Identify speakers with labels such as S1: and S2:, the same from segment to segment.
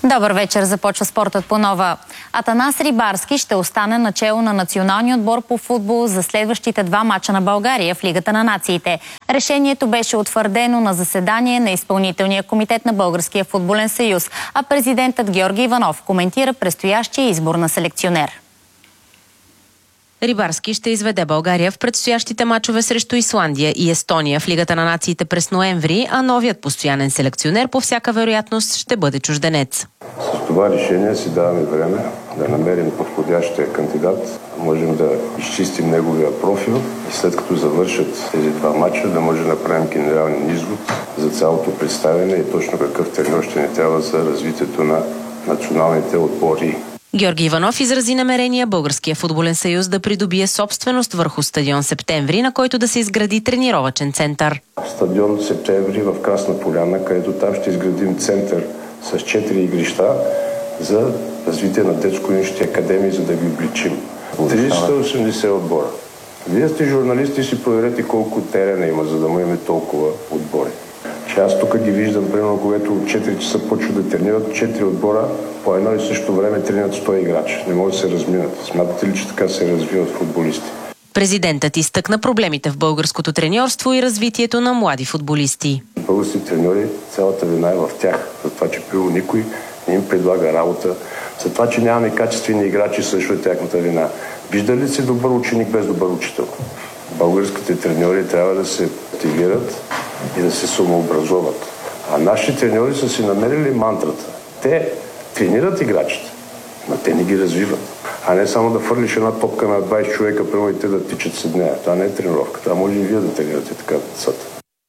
S1: Добър вечер, започва спортът по нова. Атанас Рибарски ще остане начело на националния отбор по футбол за следващите 2 мача на България в Лигата на нациите. Решението беше утвърдено на заседание на изпълнителния комитет на Българския футболен съюз, а президентът Георги Иванов коментира предстоящия избор на селекционер.
S2: Рибарски ще изведе България в предстоящите мачове срещу Исландия и Естония в Лигата на нациите през ноември, а новият постоянен селекционер по всяка вероятност ще бъде чужденец.
S3: С това решение си даваме време да намерим подходящия кандидат, можем да изчистим неговия профил и след като завършат тези 2 мача да може да направим генерален извод за цялото представяне и точно какъв треньор ще ни трябва за развитието на националните отбори.
S2: Георги Иванов изрази намерение Българския футболен съюз да придобие собственост върху стадион Септември, на който да се изгради тренировъчен център.
S3: Стадион Септември в Красна поляна, където там ще изградим център с 4 игрища за развитие на детско-юношески академии, за да ги обличим. 380 отбора. Вие сте журналисти и си проверете колко терена има, за да имаме толкова отбори. Че аз тук ги виждам, примерно, когато от 4 часа почва да тренират 4 отбора, по едно и също време тренират 100 играчи. Не могат да се разминат. Смятате ли, че така се развиват футболисти?
S2: Президентът изтъкна проблемите в българското треньорство и развитието на млади футболисти.
S3: Българските треньори, цялата вина е в тях. За това, че първо никой не им предлага работа. За това, че нямаме качествени играчи, също е тяхната вина. Виждали ли си добър ученик без добър учител? Българските треньори трябва да се мотивират и да се самообразуват. А нашите треньори са си намерили мантрата. Те тренират играчите, но те не ги развиват. А не само да фърлиш една топка на 20 човека, прямо и те да тичат след нея. Това не е тренировка. Това може и вие да тренирате така децата.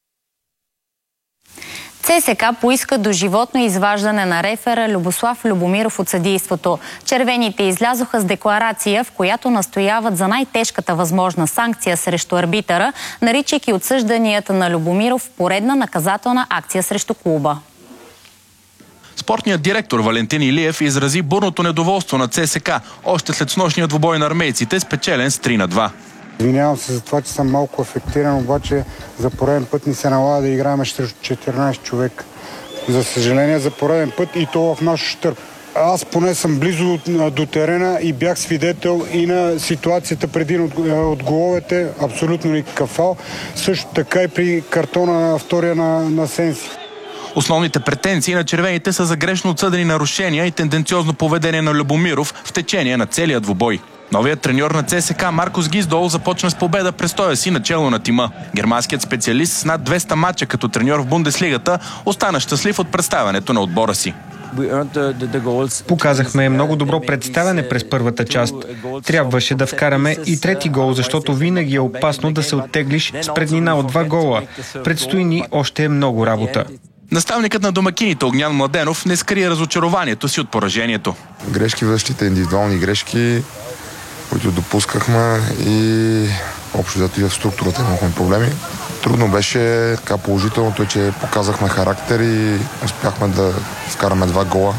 S1: ЦСКА поиска доживотно изваждане на рефера Любослав Любомиров от съдийството. Червените излязоха с декларация, в която настояват за най-тежката възможна санкция срещу арбитъра, наричайки отсъжданията на Любомиров поредна наказателна акция срещу клуба.
S4: Спортният директор Валентин Илиев изрази бурното недоволство на ЦСКА още след снощния двубой на армейците, спечелен с 3-2.
S5: Извинявам се за това, че съм малко афектиран, обаче за пореден път ни се налага да играем срещу 14 човека. За съжаление, за пореден път и то в наш щърб. Аз поне съм близо до терена и бях свидетел и на ситуацията преди от головете, абсолютно никакъв фал. Също така и при картона втория на Сенси.
S4: Основните претенции на червените са за грешно отсъдени нарушения и тенденциозно поведение на Любомиров в течение на целия двубой. Новият треньор на ЦСКА Маркос Гиздол започна с победа престоя си начело на тима. Германският специалист с над 200 мача като треньор в Бундеслигата остана щастлив от представянето на отбора си.
S6: Показахме много добро представяне през първата част. Трябваше да вкараме и трети гол, защото винаги е опасно да се оттеглиш с преднина от 2 гола. Предстои ни още много работа.
S4: Наставникът на домакините Огнян Младенов не скрие разочарованието си от поражението.
S7: Грешки в защита, индивидуални грешки, които допускахме и общо взето и в структурата имахме проблеми. Трудно беше, така положителното е, че показахме характер и успяхме да вкараме 2 гола.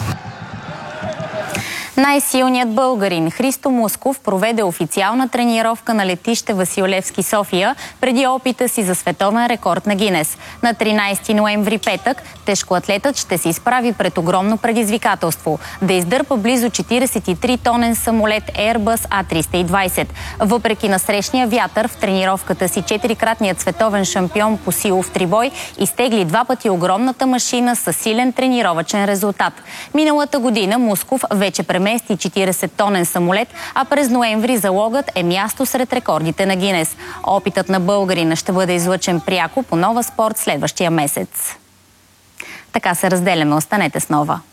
S1: Най-силният българин Христо Мусков проведе официална тренировка на летище Васил Левски, София, преди опита си за световен рекорд на Гинес. На 13 ноември петък тежкоатлетът ще се изправи пред огромно предизвикателство – да издърпа близо 43-тонен самолет Airbus A320. Въпреки насрещния вятър, в тренировката си 4-кратният световен шампион по силов трибой изтегли 2 пъти огромната машина с силен тренировъчен резултат. Миналата година Мусков вече премести 40-тонен самолет, а през ноември залогът е място сред рекордите на Гинес. Опитът на българина ще бъде излъчен пряко по Нова Спорт следващия месец. Така се разделяме. Останете с Нова.